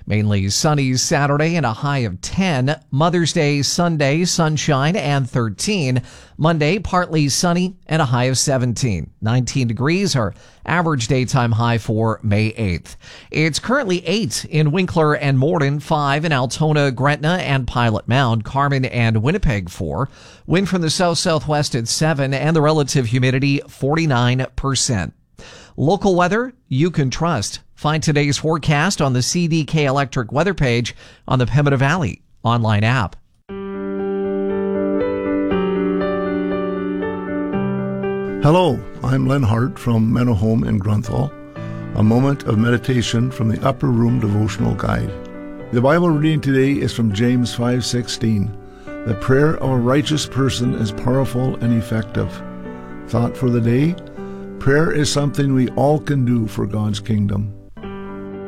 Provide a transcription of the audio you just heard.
Mainly sunny Saturday and a high of 10. Mother's Day Sunday, sunshine and 13. Monday, partly sunny and a high of 17. 19 degrees, our average daytime high for May 8th. It's currently 8 in Winkler and Morden, 5 in Altona, Gretna, and Pilot Mound, Carmen and Winnipeg, 4. Wind from the south-southwest at 7, and the relative humidity 49%. Local weather you can trust. Find today's forecast on the CDK Electric weather page on the Pembina Valley online app. Hello, I'm Len Hart from Meadowhome in Grunthal. A moment of meditation from the Upper Room Devotional Guide. The Bible reading today is from James 5:16. The prayer of a righteous person is powerful and effective. Thought for the day: prayer is something we all can do for God's kingdom.